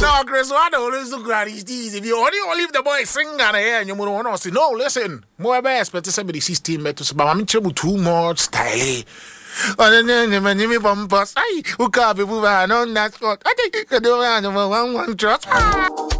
no, Chris, I don't listen to granny's teas. If you only leave the boy sing on the air and you want to say, no, listen, more best, but somebody 16 meters, but I'm trouble too much style. And then my name is Bumpus. I who can't be moving on that spot. I think I don't have one trust.